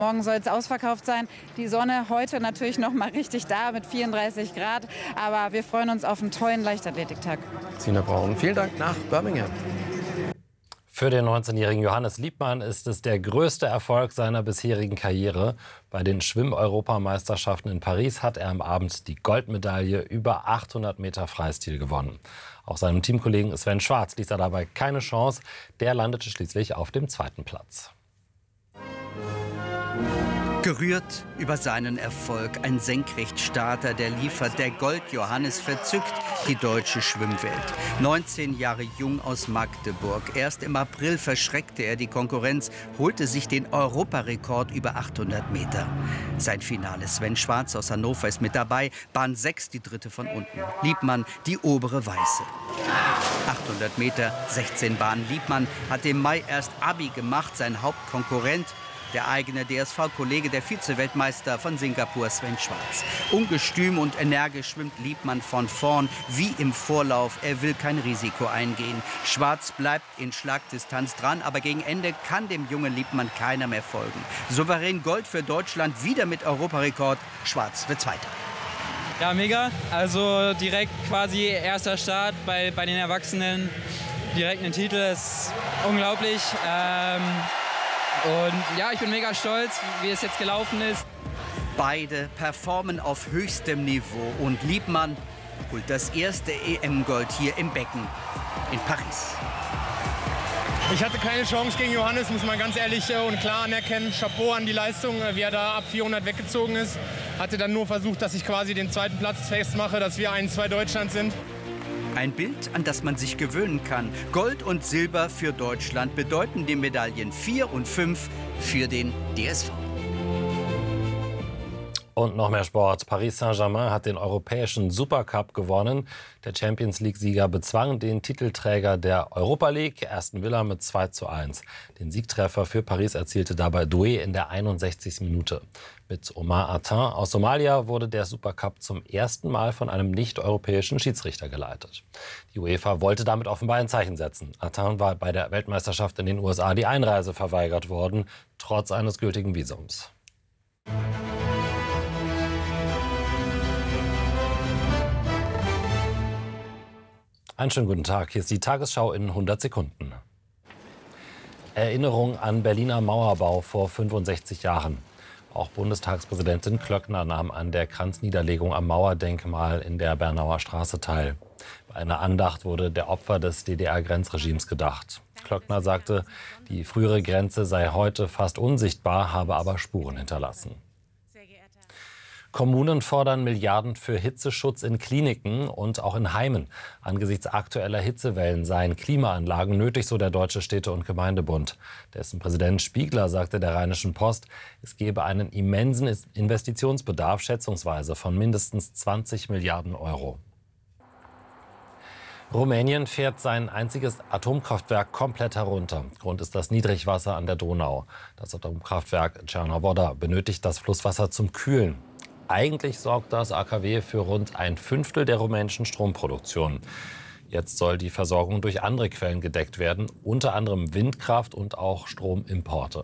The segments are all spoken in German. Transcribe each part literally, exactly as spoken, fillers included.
Morgen soll es ausverkauft sein. Die Sonne heute natürlich noch mal richtig da mit vierunddreißig Grad. Aber wir freuen uns auf einen tollen Leichtathletiktag. Sina Braun, vielen Dank nach Birmingham. Für den neunzehnjährigen Johannes Liebmann ist es der größte Erfolg seiner bisherigen Karriere. Bei den Schwimm-Europameisterschaften in Paris hat er am Abend die Goldmedaille über achthundert Meter Freistil gewonnen. Auch seinem Teamkollegen Sven Schwarz ließ er dabei keine Chance. Der landete schließlich auf dem zweiten Platz. Gerührt über seinen Erfolg, ein Senkrechtstarter, der liefert, der Gold-Johannes verzückt die deutsche Schwimmwelt. neunzehn Jahre jung aus Magdeburg. Erst im April verschreckte er die Konkurrenz, holte sich den Europarekord über achthundert Meter. Sein Finale. Sven Schwarz aus Hannover ist mit dabei, Bahn sechs, die dritte von unten. Liebmann, die obere weiße. achthundert Meter, sechzehn Bahnen. Liebmann hat im Mai erst Abi gemacht, sein Hauptkonkurrent. Der eigene D S V-Kollege, der Vize-Weltmeister von Singapur, Sven Schwarz. Ungestüm und energisch schwimmt Liebmann von vorn, wie im Vorlauf. Er will kein Risiko eingehen. Schwarz bleibt in Schlagdistanz dran, aber gegen Ende kann dem jungen Liebmann keiner mehr folgen. Souverän Gold für Deutschland, wieder mit Europarekord. Schwarz wird Zweiter. Ja, mega. Also direkt quasi erster Start bei, bei den Erwachsenen. Direkt einen Titel, das ist unglaublich. Ähm Und ja, ich bin mega stolz, wie es jetzt gelaufen ist. Beide performen auf höchstem Niveau und Liebmann holt das erste E M-Gold hier im Becken in Paris. Ich hatte keine Chance gegen Johannes, muss man ganz ehrlich und klar anerkennen. Chapeau an die Leistung, wie er da ab vierhundert weggezogen ist. Hatte dann nur versucht, dass ich quasi den zweiten Platz festmache, dass wir eins zwei Deutschland sind. Ein Bild, an das man sich gewöhnen kann. Gold und Silber für Deutschland bedeuten die Medaillen vier und fünf für den D S V. Und noch mehr Sport. Paris Saint-Germain hat den europäischen Supercup gewonnen. Der Champions League-Sieger bezwang den Titelträger der Europa League, Aston Villa, mit zwei zu eins. Den Siegtreffer für Paris erzielte dabei Doué in der einundsechzigsten Minute. Mit Omar Atin aus Somalia wurde der Supercup zum ersten Mal von einem nicht-europäischen Schiedsrichter geleitet. Die UEFA wollte damit offenbar ein Zeichen setzen. Atin war bei der Weltmeisterschaft in den U S A die Einreise verweigert worden, trotz eines gültigen Visums. Einen schönen guten Tag. Hier ist die Tagesschau in hundert Sekunden. Erinnerung an Berliner Mauerbau vor fünfundsechzig Jahren. Auch Bundestagspräsidentin Klöckner nahm an der Kranzniederlegung am Mauerdenkmal in der Bernauer Straße teil. Bei einer Andacht wurde der Opfer des D D R-Grenzregimes gedacht. Klöckner sagte, die frühere Grenze sei heute fast unsichtbar, habe aber Spuren hinterlassen. Kommunen fordern Milliarden für Hitzeschutz in Kliniken und auch in Heimen. Angesichts aktueller Hitzewellen seien Klimaanlagen nötig, so der Deutsche Städte- und Gemeindebund. Dessen Präsident Spiegler sagte der Rheinischen Post, es gebe einen immensen Investitionsbedarf, schätzungsweise von mindestens zwanzig Milliarden Euro. Rumänien fährt sein einziges Atomkraftwerk komplett herunter. Grund ist das Niedrigwasser an der Donau. Das Atomkraftwerk Czernowodda benötigt das Flusswasser zum Kühlen. Eigentlich sorgt das A K W für rund ein Fünftel der rumänischen Stromproduktion. Jetzt soll die Versorgung durch andere Quellen gedeckt werden, unter anderem Windkraft und auch Stromimporte.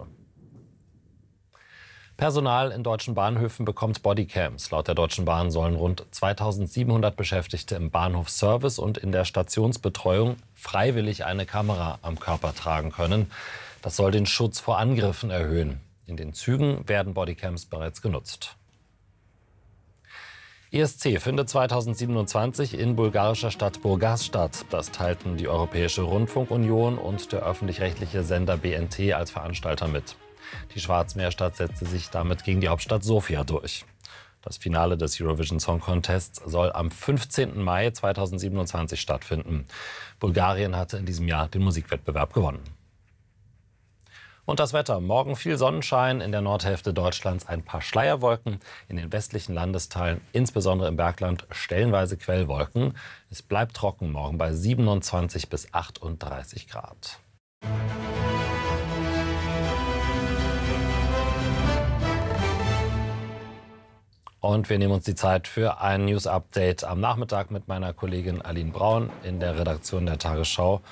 Personal in deutschen Bahnhöfen bekommt Bodycams. Laut der Deutschen Bahn sollen rund zweitausendsiebenhundert Beschäftigte im Bahnhofsservice und in der Stationsbetreuung freiwillig eine Kamera am Körper tragen können. Das soll den Schutz vor Angriffen erhöhen. In den Zügen werden Bodycams bereits genutzt. E S C findet zweitausendsiebenundzwanzig in bulgarischer Stadt Burgas statt. Das teilten die Europäische Rundfunkunion und der öffentlich-rechtliche Sender B N T als Veranstalter mit. Die Schwarzmeerstadt setzte sich damit gegen die Hauptstadt Sofia durch. Das Finale des Eurovision Song Contests soll am fünfzehnten Mai zweitausendsiebenundzwanzig stattfinden. Bulgarien hatte in diesem Jahr den Musikwettbewerb gewonnen. Und das Wetter. Morgen viel Sonnenschein, in der Nordhälfte Deutschlands ein paar Schleierwolken, in den westlichen Landesteilen, insbesondere im Bergland, stellenweise Quellwolken. Es bleibt trocken morgen bei siebenundzwanzig bis achtunddreißig Grad. Und wir nehmen uns die Zeit für ein News-Update am Nachmittag mit meiner Kollegin Aline Braun in der Redaktion der Tagesschau.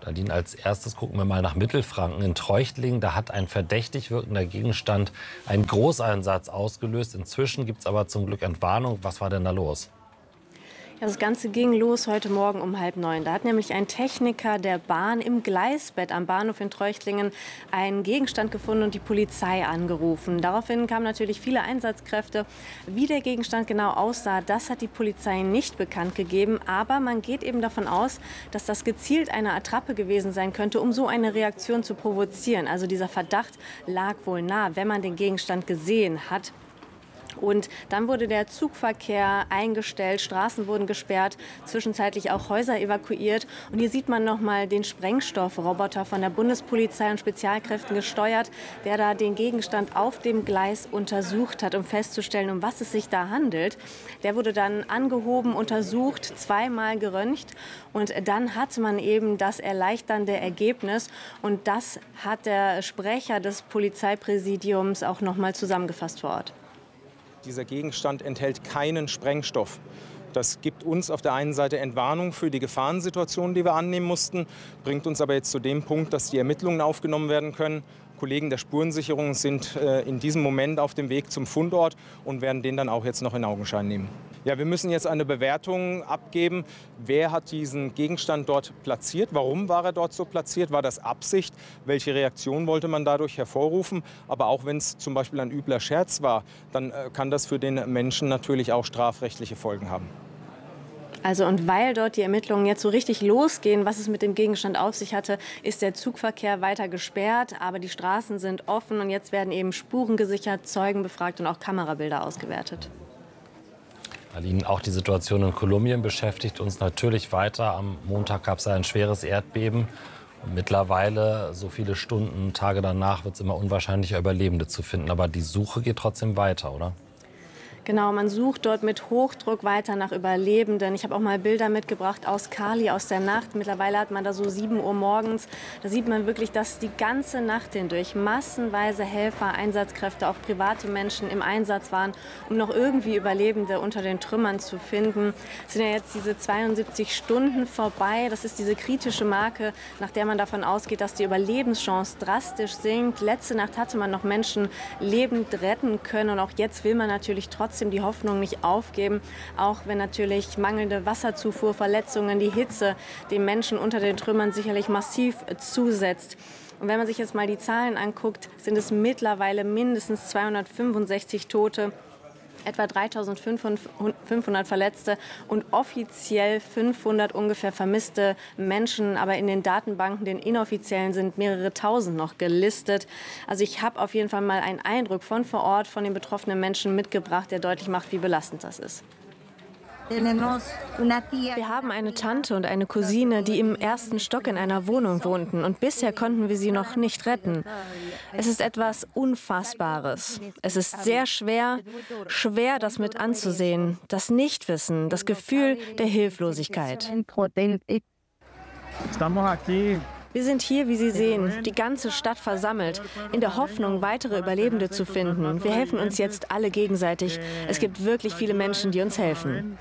Nadine, als erstes gucken wir mal nach Mittelfranken. In Treuchtlingen, da hat ein verdächtig wirkender Gegenstand einen Großeinsatz ausgelöst. Inzwischen gibt es aber zum Glück Entwarnung. Was war denn da los? Ja, das Ganze ging los heute Morgen um halb neun. Da hat nämlich ein Techniker der Bahn im Gleisbett am Bahnhof in Treuchtlingen einen Gegenstand gefunden und die Polizei angerufen. Daraufhin kamen natürlich viele Einsatzkräfte. Wie der Gegenstand genau aussah, das hat die Polizei nicht bekannt gegeben. Aber man geht eben davon aus, dass das gezielt eine Attrappe gewesen sein könnte, um so eine Reaktion zu provozieren. Also dieser Verdacht lag wohl nah, wenn man den Gegenstand gesehen hat. Und dann wurde der Zugverkehr eingestellt, Straßen wurden gesperrt, zwischenzeitlich auch Häuser evakuiert. Und hier sieht man noch mal den Sprengstoffroboter von der Bundespolizei und Spezialkräften gesteuert, der da den Gegenstand auf dem Gleis untersucht hat, um festzustellen, um was es sich da handelt. Der wurde dann angehoben, untersucht, zweimal geröntgt. Und dann hat man eben das erleichternde Ergebnis. Und das hat der Sprecher des Polizeipräsidiums auch noch mal zusammengefasst vor Ort. Dieser Gegenstand enthält keinen Sprengstoff. Das gibt uns auf der einen Seite Entwarnung für die Gefahrensituation, die wir annehmen mussten, bringt uns aber jetzt zu dem Punkt, dass die Ermittlungen aufgenommen werden können. Kollegen der Spurensicherung sind äh, in diesem Moment auf dem Weg zum Fundort und werden den dann auch jetzt noch in Augenschein nehmen. Ja, wir müssen jetzt eine Bewertung abgeben. Wer hat diesen Gegenstand dort platziert? Warum war er dort so platziert? War das Absicht? Welche Reaktion wollte man dadurch hervorrufen? Aber auch wenn es zum Beispiel ein übler Scherz war, dann äh, kann das für den Menschen natürlich auch strafrechtliche Folgen haben. Also und weil dort die Ermittlungen jetzt so richtig losgehen, was es mit dem Gegenstand auf sich hatte, ist der Zugverkehr weiter gesperrt, aber die Straßen sind offen und jetzt werden eben Spuren gesichert, Zeugen befragt und auch Kamerabilder ausgewertet. Aline, auch die Situation in Kolumbien beschäftigt uns natürlich weiter. Am Montag gab es ein schweres Erdbeben. Und mittlerweile, so viele Stunden, Tage danach, wird es immer unwahrscheinlicher, Überlebende zu finden. Aber die Suche geht trotzdem weiter, oder? Genau, man sucht dort mit Hochdruck weiter nach Überlebenden. Ich habe auch mal Bilder mitgebracht aus Cali, aus der Nacht. Mittlerweile hat man da so sieben Uhr morgens. Da sieht man wirklich, dass die ganze Nacht hindurch massenweise Helfer, Einsatzkräfte, auch private Menschen im Einsatz waren, um noch irgendwie Überlebende unter den Trümmern zu finden. Es sind ja jetzt diese zweiundsiebzig Stunden vorbei. Das ist diese kritische Marke, nach der man davon ausgeht, dass die Überlebenschance drastisch sinkt. Letzte Nacht hatte man noch Menschen lebend retten können. Und auch jetzt will man natürlich trotzdem die Hoffnung nicht aufgeben, auch wenn natürlich mangelnde Wasserzufuhr, Verletzungen, die Hitze den Menschen unter den Trümmern sicherlich massiv zusetzt. Und wenn man sich jetzt mal die Zahlen anguckt, sind es mittlerweile mindestens zweihundertfünfundsechzig Tote, etwa dreitausendfünfhundert Verletzte und offiziell fünfhundert ungefähr vermisste Menschen. Aber in den Datenbanken, den inoffiziellen, sind mehrere Tausend noch gelistet. Also ich habe auf jeden Fall mal einen Eindruck von vor Ort, von den betroffenen Menschen mitgebracht, der deutlich macht, wie belastend das ist. Wir haben eine Tante und eine Cousine, die im ersten Stock in einer Wohnung wohnten. Und bisher konnten wir sie noch nicht retten. Es ist etwas Unfassbares. Es ist sehr schwer, schwer das mit anzusehen. Das Nichtwissen, das Gefühl der Hilflosigkeit. Wir sind hier, wie Sie sehen, die ganze Stadt versammelt, in der Hoffnung, weitere Überlebende zu finden. Wir helfen uns jetzt alle gegenseitig. Es gibt wirklich viele Menschen, die uns helfen.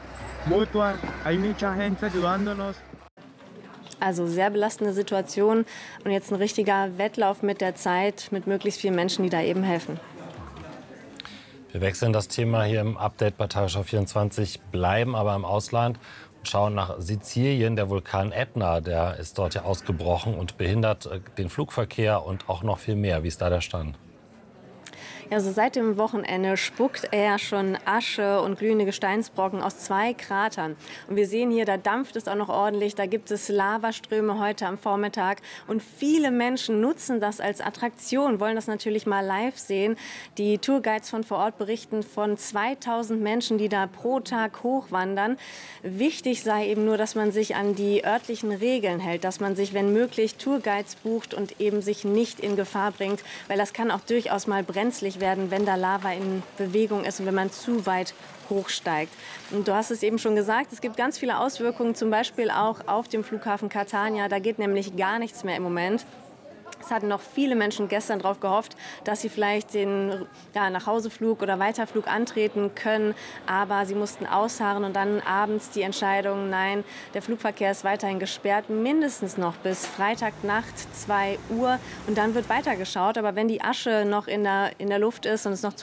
Also sehr belastende Situation und jetzt ein richtiger Wettlauf mit der Zeit, mit möglichst vielen Menschen, die da eben helfen. Wir wechseln das Thema hier im Update bei Tagesschau vierundzwanzig, bleiben aber im Ausland. Schauen nach Sizilien. Der Vulkan Ätna, der ist dort ja ausgebrochen und behindert den Flugverkehr und auch noch viel mehr. Wie ist da der Stand? Also seit dem Wochenende spuckt er schon Asche und glühende Gesteinsbrocken aus zwei Kratern. Und wir sehen hier, da dampft es auch noch ordentlich, da gibt es Lavaströme heute am Vormittag. Und viele Menschen nutzen das als Attraktion, wollen das natürlich mal live sehen. Die Tourguides von vor Ort berichten von zweitausend Menschen, die da pro Tag hochwandern. Wichtig sei eben nur, dass man sich an die örtlichen Regeln hält, dass man sich, wenn möglich, Tourguides bucht und eben sich nicht in Gefahr bringt, weil das kann auch durchaus mal brenzlig werden, wenn da Lava in Bewegung ist und wenn man zu weit hochsteigt. Und du hast es eben schon gesagt, es gibt ganz viele Auswirkungen, zum Beispiel auch auf dem Flughafen Catania. Da geht nämlich gar nichts mehr im Moment. Es hatten noch viele Menschen gestern darauf gehofft, dass sie vielleicht den ja, Nachhauseflug oder Weiterflug antreten können. Aber sie mussten ausharren und dann abends die Entscheidung, nein, der Flugverkehr ist weiterhin gesperrt, mindestens noch bis Freitagnacht zwei Uhr. Und dann wird weitergeschaut. Aber wenn die Asche noch in der, in der Luft ist und es noch zu